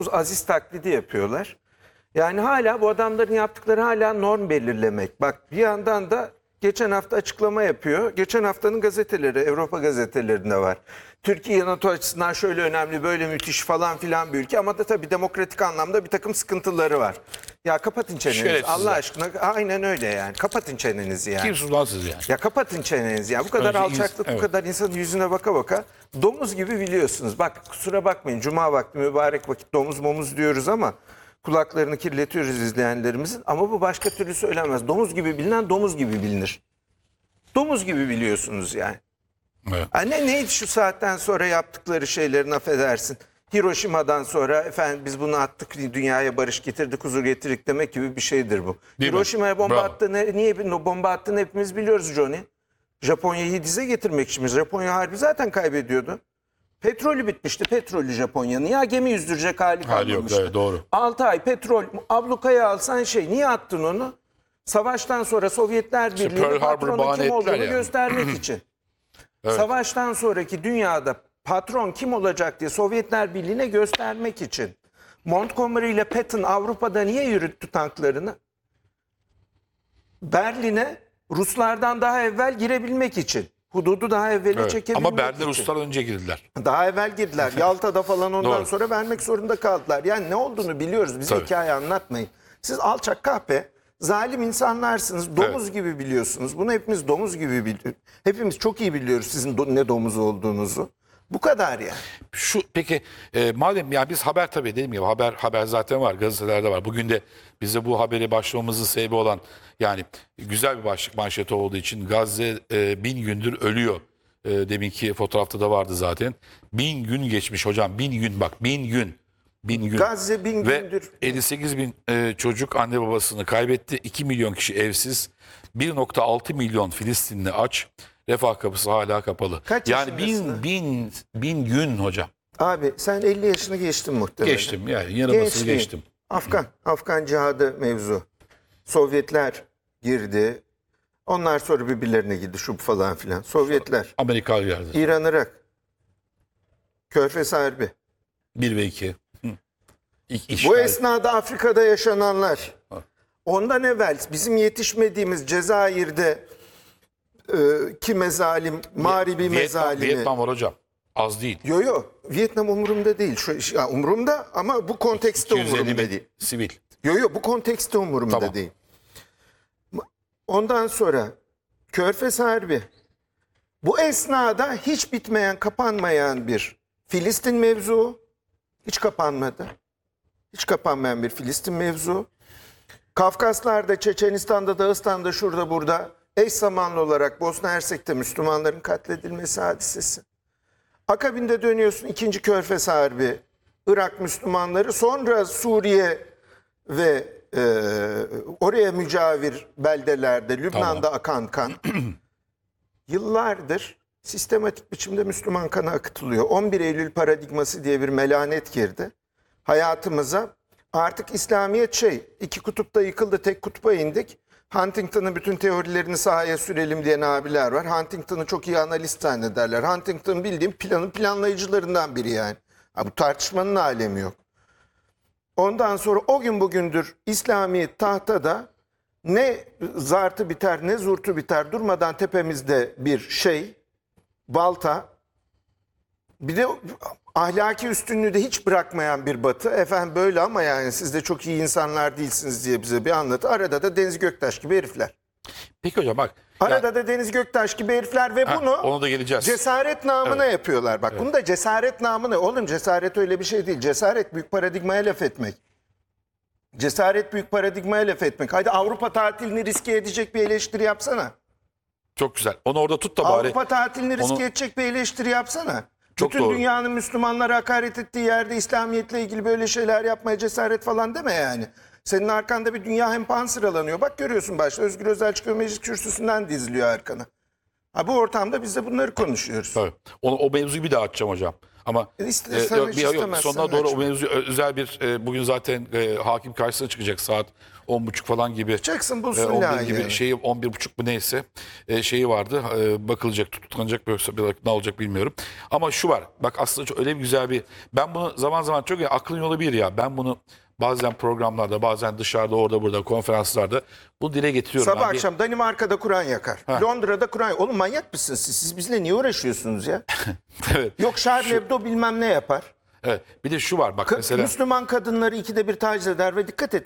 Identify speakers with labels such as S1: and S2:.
S1: Aziz taklidi yapıyorlar. Yani hala bu adamların yaptıkları hala norm belirlemek. Bak bir yandan da geçen hafta açıklama yapıyor. Geçen haftanın gazeteleri, Avrupa gazetelerinde var. Türkiye NATO açısından şöyle önemli, böyle müthiş falan filan bir ülke. Ama da tabii demokratik anlamda bir takım sıkıntıları var. Ya kapatın çenenizi
S2: Şerefsizler.
S1: Allah aşkına. Aynen öyle yani. Kapatın çenenizi yani.
S2: Kimsiniz lan siz yani?
S1: Ya kapatın çenenizi ya. Bu kadar
S2: Önce
S1: alçaklık, bu
S2: evet.
S1: kadar insanın yüzüne baka baka domuz gibi biliyorsunuz. Bak kusura bakmayın. Cuma vakti mübarek vakit domuz momuz diyoruz ama kulaklarını kirletiyoruz izleyenlerimizin. Ama bu başka türlü söylenmez. Domuz gibi bilinen domuz gibi bilinir. Domuz gibi biliyorsunuz yani.
S2: Evet.
S1: Neydi şu saatten sonra yaptıkları şeylerin affedersin. Hiroşima'dan sonra efendim biz bunu attık dünyaya barış getirdik huzur getirdik demek gibi bir şeydir bu.
S2: Değil mi?
S1: Hiroşima'ya bomba
S2: Bravo.
S1: attı. Niye bomba attığını hepimiz biliyoruz Johnny. Japonya'yı dize getirmek için. Japonya harbi zaten kaybediyordu. Petrolü bitmişti. Petrolü Japonya'nın. Ya gemi yüzdürecek hali
S2: Hali yok,
S1: kalmamıştı.
S2: evet, doğru.
S1: 6 ay petrol ablukaya alsan niye attın onu? Savaştan sonra Sovyetler
S2: Pearl
S1: Birliği'nin
S2: Harbor
S1: patronu
S2: bahane
S1: kim
S2: ettiler
S1: olduğunu
S2: yani.
S1: göstermek için.
S2: Evet.
S1: Savaştan sonraki dünyada patron kim olacak diye Sovyetler Birliği'ne göstermek için. Montgomery ile Patton Avrupa'da niye yürüttü tanklarını? Berlin'e Ruslardan daha evvel girebilmek için. Hududu daha evvele
S2: Evet.
S1: çekebilmek
S2: Ama Berlin'e
S1: için.
S2: Ruslar önce girdiler.
S1: Daha evvel girdiler. Yalta'da falan ondan
S2: Doğru.
S1: sonra vermek zorunda kaldılar. Yani ne olduğunu biliyoruz. Bize
S2: Tabii.
S1: hikaye anlatmayın. Siz alçak kahpe, zalim insanlarsınız. Domuz gibi biliyorsunuz. Bunu hepimiz domuz gibi biliyoruz. Hepimiz çok iyi biliyoruz sizin ne domuz olduğunuzu. Bu kadar yani.
S2: Peki madem yani biz haber tabii dediğim gibi haber zaten var, gazetelerde var. Bugün de bize bu haberi başlamamızın sebebi olan yani güzel bir başlık manşeti olduğu için Gazze 1000 gündür ölüyor. Deminki fotoğrafta da vardı zaten. 1000 gün geçmiş hocam, 1000 gün bak 1000 gün. 1000 gün.
S1: Gazze 1000
S2: Ve
S1: gündür.
S2: 58 bin çocuk anne babasını kaybetti. 2 milyon kişi evsiz. 1,6 milyon Filistinli aç. Refah kapısı hala kapalı.
S1: Kaç
S2: yani
S1: yaşındasın?
S2: bin gün hocam.
S1: Abi sen 50 yaşını geçtin muhtemelen.
S2: Geçtim yani yarımasını
S1: Gençliğin.
S2: geçtim.
S1: Afgan cihadı mevzu. Sovyetler girdi. Onlar sonra birbirlerine girdi şu bu falan filan. Sovyetler,
S2: Amerika yardım.
S1: İran, Irak, Körfez Harbi.
S2: 1 ve 2.
S1: Bu esnada Afrika'da yaşananlar. Ondan evvel bizim yetişmediğimiz Cezayir'de ki mezalim, Mağribi mezalimi.
S2: Vietnam var hocam. Az değil.
S1: Yo, Vietnam umurumda değil. Umurumda ama bu kontekste
S2: 250
S1: umurumda
S2: bin
S1: değil.
S2: sivil.
S1: Yo, bu kontekste umurumda
S2: Tamam.
S1: değil. Ondan sonra Körfez Harbi. Bu esnada hiç bitmeyen, kapanmayan bir Filistin mevzu. Hiç kapanmadı. Hiç kapanmayan bir Filistin mevzu. Kafkaslar'da, Çeçenistan'da, Dağıstan'da, şurada burada eş zamanlı olarak Bosna Hersek'te Müslümanların katledilmesi hadisesi. Akabinde dönüyorsun 2. Körfez Harbi, Irak Müslümanları, sonra Suriye ve oraya mücavir beldelerde, Lübnan'da akan kan. Yıllardır sistematik biçimde Müslüman kanı akıtılıyor. 11 Eylül paradigması diye bir melanet girdi hayatımıza. Artık İslamiyet iki kutupta yıkıldı, tek kutba indik. Huntington'ın bütün teorilerini sahaya sürelim diyen abiler var. Huntington'ı çok iyi analist zannederler. Huntington bildiğim planın planlayıcılarından biri yani. Bu tartışmanın alemi yok. Ondan sonra o gün bugündür İslamiyet tahtada ne zartı biter ne zurtu biter durmadan tepemizde bir balta. Bir de ahlaki üstünlüğü de hiç bırakmayan bir batı. Efendim böyle ama yani siz de çok iyi insanlar değilsiniz diye bize bir anlatı. Arada da Deniz Göktaş gibi herifler.
S2: Peki hocam bak.
S1: Arada da Deniz Göktaş gibi herifler ve bunu
S2: ona da geleceğiz.
S1: cesaret namına yapıyorlar. Bak bunu da cesaret namına. Oğlum cesaret öyle bir şey değil. Cesaret büyük paradigmaya laf etmek. Cesaret büyük paradigmaya laf etmek. Haydi Avrupa tatilini riske edecek bir eleştiri yapsana.
S2: Çok güzel. Onu orada tut da bari.
S1: Avrupa tatilini riske
S2: Onu-
S1: edecek bir eleştiri yapsana.
S2: Çok
S1: Bütün
S2: doğru.
S1: dünyanın Müslümanlara hakaret ettiği yerde İslamiyetle ilgili böyle şeyler yapmaya cesaret falan deme yani. Senin arkanda bir dünya hempan sıralanıyor. Bak görüyorsun başta Özgür Özel çıkıyor meclis kürsüsünden diziliyor arkana. Bu ortamda biz de bunları konuşuyoruz.
S2: Tabii. O mevzuyu bir daha açacağım hocam. Ama
S1: İstersen
S2: yok,
S1: hiç
S2: yok,
S1: istemezsen
S2: sonuna doğru o
S1: açma.
S2: mevzu özel bir bugün zaten hakim karşısına çıkacak saat 10.30 falan gibi.
S1: Çıksın bulsun
S2: 11
S1: layığını.
S2: gibi şeyi 11.30 mu neyse şeyi vardı. Bakılacak, tutuklanacak yoksa ne olacak bilmiyorum. Ama şu var. Bak aslında öyle bir güzel bir, ben bunu zaman zaman çok aklın yolu bir ya. Ben bunu bazen programlarda, bazen dışarıda, orada burada, konferanslarda bu dile getiriyorum.
S1: Sabah
S2: Yani
S1: akşam Danimarka'da Kur'an yakar. Londra'da Kur'an. Oğlum manyak mısınız siz? Siz bizle niye uğraşıyorsunuz ya?
S2: evet.
S1: Yok Charlie Hebdo bilmem ne yapar.
S2: Evet. Bir de şu var bak mesela.
S1: Müslüman kadınları ikide bir taciz eder ve dikkat et